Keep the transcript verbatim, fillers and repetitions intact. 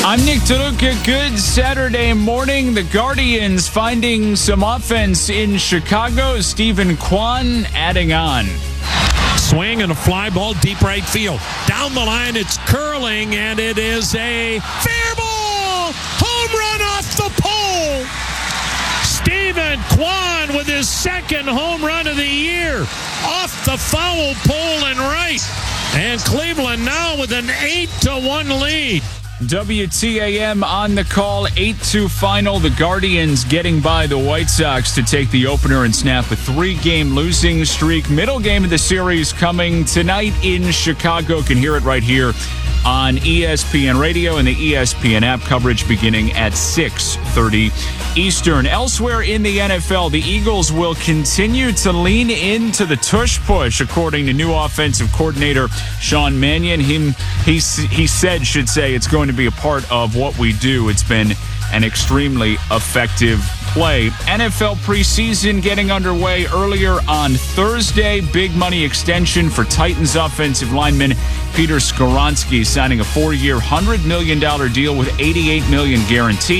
I'm Nick DeLuca. Good Saturday morning. The Guardians finding some offense in Chicago. Stephen Kwan adding on. Swing and a fly ball deep right field. Down the line, it's curling, and it is a fair ball. Home run off the pole. Stephen Kwan with his second home run of the year off the foul pole and right. And Cleveland now with an eight to one lead. W T A M on the call, eight two final. The Guardians getting by the White Sox to take the opener and snap a three-game losing streak. Middle game of the series coming tonight in Chicago. Can hear it right here on E S P N Radio and the E S P N app. Coverage beginning at six thirty Eastern. Elsewhere in the N F L, the Eagles will continue to lean into the tush push, according to new offensive coordinator Sean Mannion. Him, he, he said, should say, it's going to be a part of what we do. It's been an extremely effective play. N F L preseason getting underway earlier on Thursday. Big money extension for Titans offensive lineman Peter Skoronski, signing a four-year, one hundred million dollars deal with eighty-eight million dollars guaranteed.